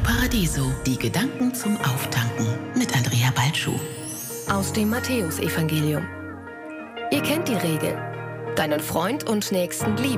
Paradiso, die Gedanken zum Auftanken mit Andrea Balschuh. Aus dem Matthäusevangelium. Ihr kennt die Regel. Deinen Freund und Nächsten lieben.